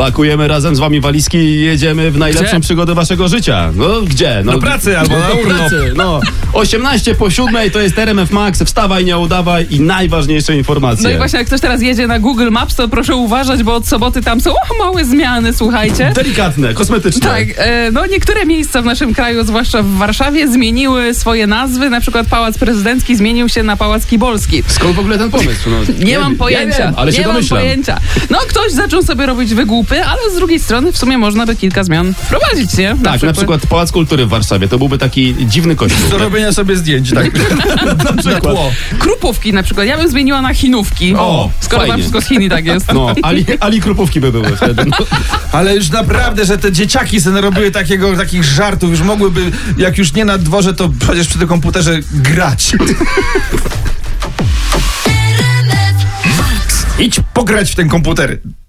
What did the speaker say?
Pakujemy razem z wami walizki i jedziemy w najlepszą przygodę waszego życia. No gdzie? Do pracy albo na urlop. pracy. No, 18:07 to jest RMF Max. Wstawaj, nie udawaj i najważniejsze informacje. No i właśnie jak ktoś teraz jedzie na Google Maps, to proszę uważać, bo od soboty tam są małe zmiany, słuchajcie. Delikatne, kosmetyczne. Tak, no niektóre miejsca w naszym kraju, zwłaszcza w Warszawie, zmieniły swoje nazwy. Na przykład Pałac Prezydencki zmienił się na Pałac Kibolski. Skąd w ogóle ten pomysł? No, Nie mam pojęcia. Nie wiem, ale się nie mam domyślam. pojęcia. No ktoś zaczął sobie robić wygłupy, ale z drugiej strony w sumie można by kilka zmian wprowadzić, nie? Tak, na przykład Pałac Kultury w Warszawie to byłby taki dziwny kościół. Do robienia sobie zdjęć, tak? Na tło. Krupówki na przykład. Ja bym zmieniła na Chinówki. O, skoro fajnie. tam wszystko z Chiny tak jest. No, Ali Krupówki by były wtedy. No. Ale już naprawdę, że te dzieciaki sobie robiły takich żartów, już mogłyby, jak już nie na dworze, to przecież przy tym komputerze grać. Idź pograć w ten komputer.